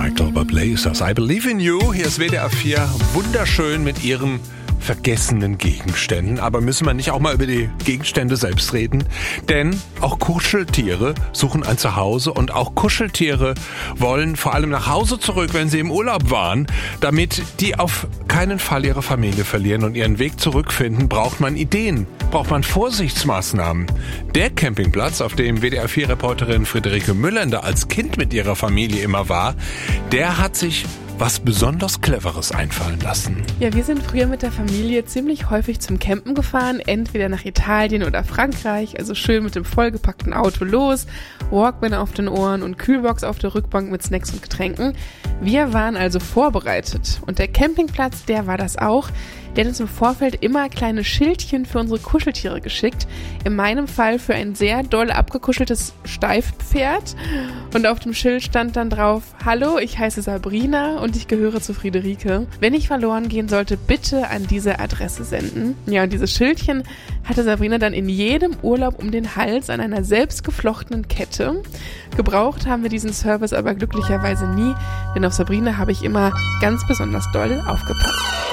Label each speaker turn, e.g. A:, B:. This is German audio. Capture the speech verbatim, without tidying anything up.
A: Michael Bublé ist das. I Believe in You. Hier ist W D R vier. Wunderschön mit ihren vergessenen Gegenständen. Aber müssen wir nicht auch mal über die Gegenstände selbst reden? Denn auch Kuscheltiere suchen ein Zuhause und auch Kuscheltiere wollen vor allem nach Hause zurück, wenn sie im Urlaub waren. Damit die auf keinen Fall ihre Familie verlieren und ihren Weg zurückfinden, braucht man Ideen, braucht man Vorsichtsmaßnahmen. Der Campingplatz, auf dem W D R vier Reporterin Friederike Müllender als Kind mit ihrer Familie immer war, der hat sich was besonders Cleveres einfallen lassen.
B: Ja, wir sind früher mit der Familie ziemlich häufig zum Campen gefahren, entweder nach Italien oder Frankreich, also schön mit dem vollgepackten Auto los, Walkman auf den Ohren und Kühlbox auf der Rückbank mit Snacks und Getränken. Wir waren also vorbereitet und der Campingplatz, der war das auch. Der hat uns im Vorfeld immer kleine Schildchen für unsere Kuscheltiere geschickt. In meinem Fall für ein sehr doll abgekuscheltes Steifpferd. Und auf dem Schild stand dann drauf: Hallo, ich heiße Sabrina und ich gehöre zu Friederike. Wenn ich verloren gehen sollte, bitte an diese Adresse senden. Ja, und dieses Schildchen hatte Sabrina dann in jedem Urlaub um den Hals an einer selbstgeflochtenen Kette. Gebraucht haben wir diesen Service aber glücklicherweise nie, denn auf Sabrina habe ich immer ganz besonders doll aufgepasst.